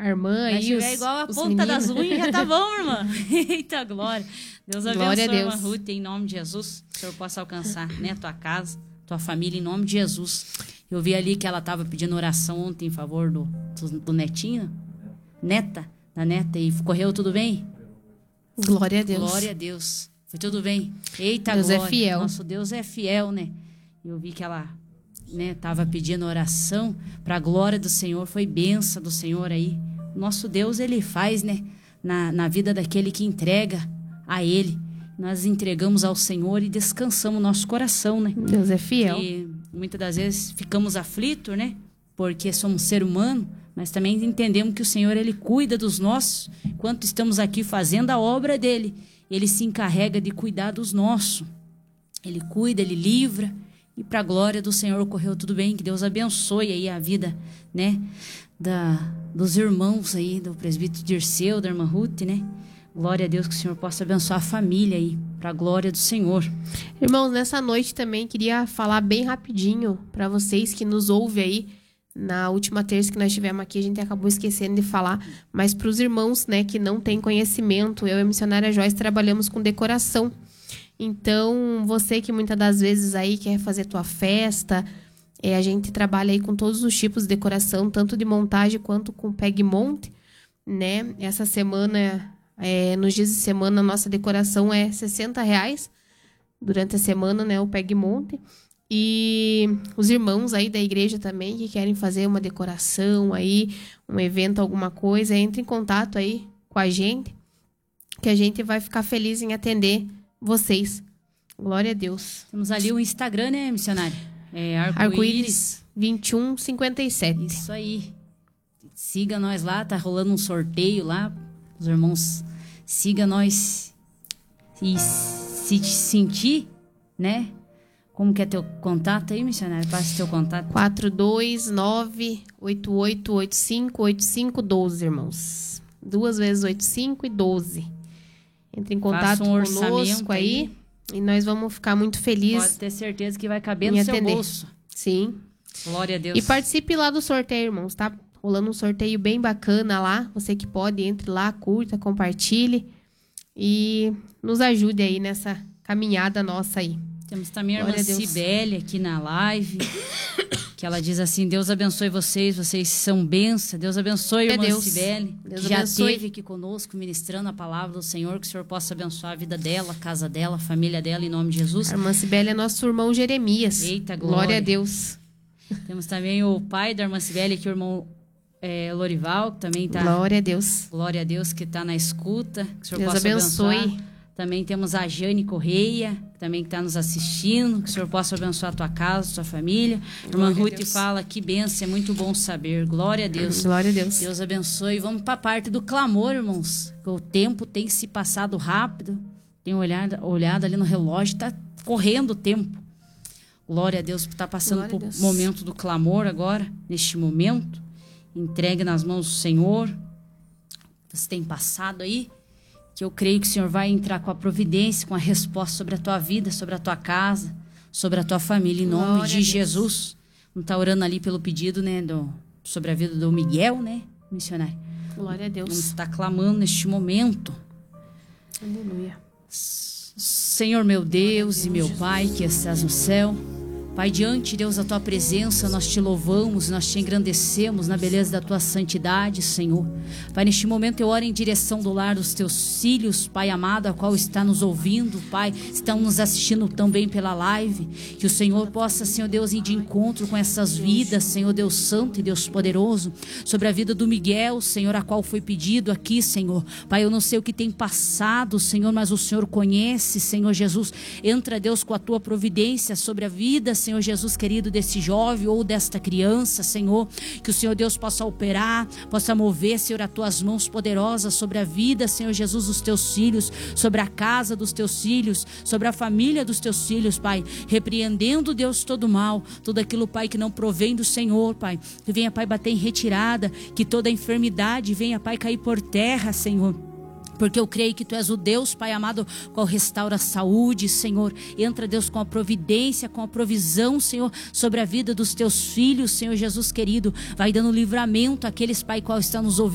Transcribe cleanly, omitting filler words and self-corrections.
irmã aí. É igual a ponta das unhas, já tá bom, irmã. Eita, glória. Deus abençoe, irmã Ruth, em nome de Jesus. Que o Senhor possa alcançar, né, tua casa, tua família, em nome de Jesus. Eu vi ali que ela estava pedindo oração ontem em favor do netinho, da neta, e correu tudo bem? Glória a Deus. Glória a Deus. Foi tudo bem. Eita, Deus glória. É fiel. Nosso Deus é fiel, né? Eu vi que ela, né, estava pedindo oração para a glória do Senhor. Foi bênção do Senhor aí. Nosso Deus, ele faz, né, na vida daquele que entrega a ele. Nós entregamos ao Senhor e descansamos o nosso coração, né? Deus é fiel. E muitas das vezes ficamos aflitos, né? Porque somos ser humano, mas também entendemos que o Senhor, ele cuida dos nossos. Enquanto estamos aqui fazendo a obra dele, ele se encarrega de cuidar dos nossos. Ele cuida, ele livra. E para a glória do Senhor correu tudo bem. Que Deus abençoe aí a vida, né, dos irmãos aí, do presbítero Dirceu, da irmã Ruth, né? Glória a Deus, que o Senhor possa abençoar a família aí, para a glória do Senhor. Irmãos, nessa noite também queria falar bem rapidinho para vocês que nos ouvem aí. Na última terça que nós tivemos aqui, a gente acabou esquecendo de falar, mas para os irmãos, né, que não têm conhecimento, eu e a missionária Joyce trabalhamos com decoração. Então, você que muitas das vezes aí quer fazer tua festa, a gente trabalha aí com todos os tipos de decoração, tanto de montagem quanto com peg-monte, né? Essa semana, nos dias de semana, a nossa decoração é R$60 durante a semana, né? O peg-monte. E os irmãos aí da igreja também que querem fazer uma decoração aí, um evento, alguma coisa, entre em contato aí com a gente, que a gente vai ficar feliz em atender vocês. Glória a Deus. Temos ali o Instagram, né, missionária? Arco-Íris 2157. Isso aí. Siga nós lá, tá rolando um sorteio lá. Os irmãos, siga nós. E se te sentir, né? Como que é teu contato aí, missionário? Passe teu contato. 429-8885-8512, irmãos. 2 vezes 85 e 12. Entre em contato conosco aí. E nós vamos ficar muito felizes. Pode ter certeza que vai caber no seu bolso. Sim. Glória a Deus. E participe lá do sorteio, irmãos. Tá rolando um sorteio bem bacana lá. Você que pode, entre lá, curta, compartilhe. E nos ajude aí nessa caminhada nossa aí. Temos também a irmã Cibele aqui na live, que ela diz assim: Deus abençoe vocês são bênção. Deus abençoe a irmã Cibele, que já esteve aqui conosco ministrando a palavra do Senhor, que o Senhor possa abençoar a vida dela, a casa dela, a família dela, em nome de Jesus. A irmã Cibele é nosso irmão Jeremias. Eita, glória. Glória a Deus. Temos também o pai da irmã Cibele, aqui o irmão Lorival, que também está... Glória a Deus. Glória a Deus, que está na escuta, que o Senhor Deus possa abençoe. Abençoar. Também temos a Jane Correia, que também está nos assistindo. Que o Senhor possa abençoar a tua casa, a tua família. A irmã Ruth fala, que bênção, é muito bom saber. Glória a Deus. Glória a Deus. Deus abençoe. Vamos para a parte do clamor, irmãos. O tempo tem se passado rápido. Tenho olhado ali no relógio, está correndo o tempo. Glória a Deus, está passando por momento do clamor agora, neste momento. Entregue nas mãos do Senhor. Você tem passado aí? Que eu creio que o Senhor vai entrar com a providência, com a resposta sobre a tua vida, sobre a tua casa, sobre a tua família, em nome de Jesus. Vamos estar orando ali pelo pedido, né, sobre a vida do Miguel, né, missionário? Glória a Deus. Vamos estar clamando neste momento. Aleluia. Senhor, meu Deus e meu Pai, que estás no céu. Pai, diante, Deus, da tua presença, nós te louvamos, nós te engrandecemos na beleza da tua santidade, Senhor. Pai, neste momento eu oro em direção do lar dos teus filhos, Pai amado, a qual está nos ouvindo, Pai, estão nos assistindo também pela live. Que o Senhor possa, Senhor Deus, ir de encontro com essas vidas, Senhor Deus santo e Deus poderoso, sobre a vida do Miguel, Senhor, a qual foi pedido aqui, Senhor. Pai, eu não sei o que tem passado, Senhor, mas o Senhor conhece, Senhor Jesus. Entra, Deus, com a tua providência sobre a vida, Senhor Jesus querido, desse jovem ou desta criança, Senhor, que o Senhor Deus possa operar, possa mover, Senhor, as tuas mãos poderosas sobre a vida, Senhor Jesus, dos teus filhos, sobre a casa dos teus filhos, sobre a família dos teus filhos, Pai, repreendendo, Deus, todo mal, tudo aquilo, Pai, que não provém do Senhor, Pai, que venha, Pai, bater em retirada, que toda enfermidade venha, Pai, cair por terra, Senhor. Porque eu creio que Tu és o Deus, Pai amado, qual restaura a saúde, Senhor. Entra, Deus, com a providência, com a provisão, Senhor, sobre a vida dos Teus filhos, Senhor Jesus querido. Vai dando livramento àqueles, Pai, qual estão nos ouvindo.